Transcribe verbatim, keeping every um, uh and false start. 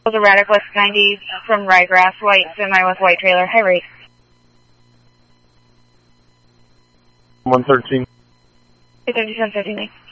The Radic West ninety from Ryegrass, white semi with white trailer, high rate. one thirteen. two thirty-seven fifty-nine.